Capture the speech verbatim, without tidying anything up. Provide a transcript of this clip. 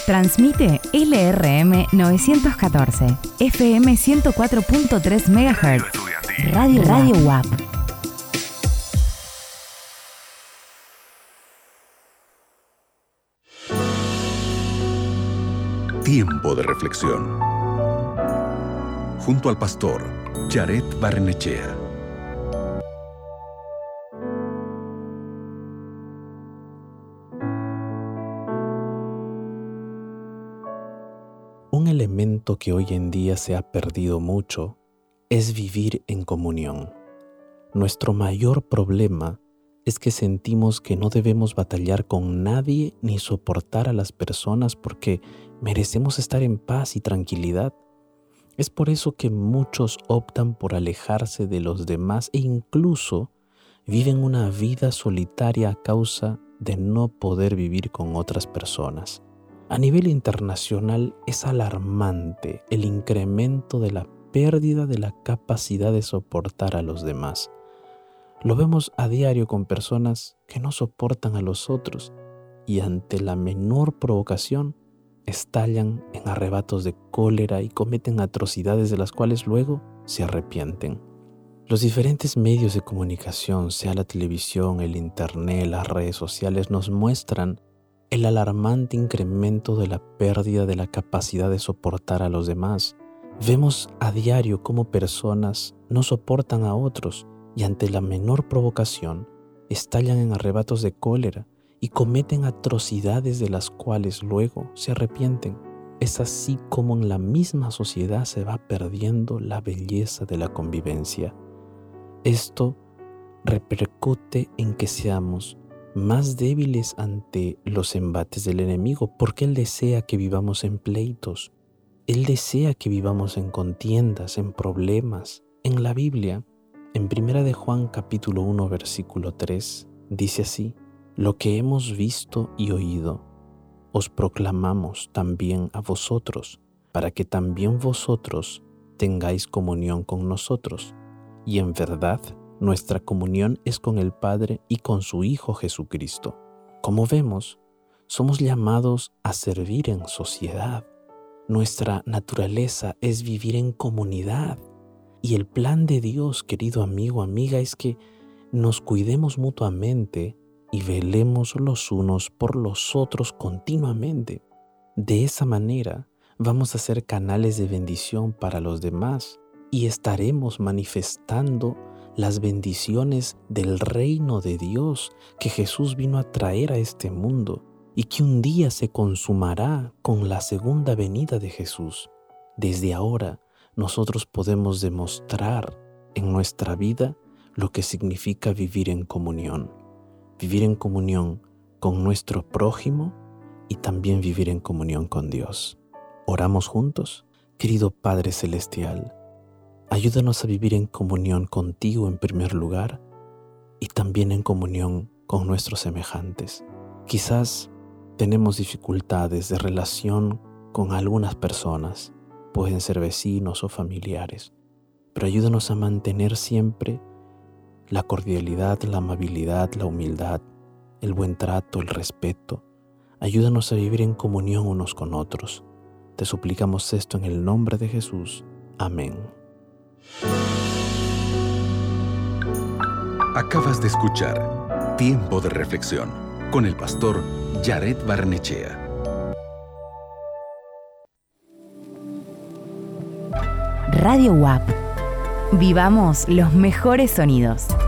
Transmite L R M novecientos catorce, F M ciento cuatro punto tres megahertz. Radio Radio U A P. Tiempo de reflexión. Junto al pastor Jared Barrenechea. Un elemento que hoy en día se ha perdido mucho es vivir en comunión. Nuestro mayor problema es que sentimos que no debemos batallar con nadie ni soportar a las personas porque merecemos estar en paz y tranquilidad. Es por eso que muchos optan por alejarse de los demás e incluso viven una vida solitaria a causa de no poder vivir con otras personas. A nivel internacional es alarmante el incremento de la pérdida de la capacidad de soportar a los demás. Lo vemos a diario con personas que no soportan a los otros y ante la menor provocación estallan en arrebatos de cólera y cometen atrocidades de las cuales luego se arrepienten. Los diferentes medios de comunicación, sea la televisión, el internet, las redes sociales, nos muestran el alarmante incremento de la pérdida de la capacidad de soportar a los demás. Vemos a diario cómo personas no soportan a otros y ante la menor provocación estallan en arrebatos de cólera y cometen atrocidades de las cuales luego se arrepienten. Es así como en la misma sociedad se va perdiendo la belleza de la convivencia. Esto repercute en que seamos más débiles ante los embates del enemigo, porque Él desea que vivamos en pleitos. Él desea que vivamos en contiendas, en problemas. En la Biblia, en Primera de Juan capítulo uno versículo tres, dice así: lo que hemos visto y oído, os proclamamos también a vosotros, para que también vosotros tengáis comunión con nosotros. Y en verdad, nuestra comunión es con el Padre y con su Hijo Jesucristo. Como vemos, somos llamados a servir en sociedad. Nuestra naturaleza es vivir en comunidad. Y el plan de Dios, querido amigo, amiga, es que nos cuidemos mutuamente y velemos los unos por los otros continuamente. De esa manera vamos a ser canales de bendición para los demás y estaremos manifestando las bendiciones del reino de Dios que Jesús vino a traer a este mundo y que un día se consumará con la segunda venida de Jesús. Desde ahora nosotros podemos demostrar en nuestra vida lo que significa vivir en comunión. Vivir en comunión con nuestro prójimo y también vivir en comunión con Dios. ¿Oramos juntos? Querido Padre Celestial, ayúdanos a vivir en comunión contigo en primer lugar y también en comunión con nuestros semejantes. Quizás tenemos dificultades de relación con algunas personas, pueden ser vecinos o familiares, pero ayúdanos a mantener siempre la cordialidad, la amabilidad, la humildad, el buen trato, el respeto. Ayúdanos a vivir en comunión unos con otros. Te suplicamos esto en el nombre de Jesús. Amén. Acabas de escuchar Tiempo de Reflexión con el pastor Jared Barrenechea. Radio U A P. Vivamos los mejores sonidos.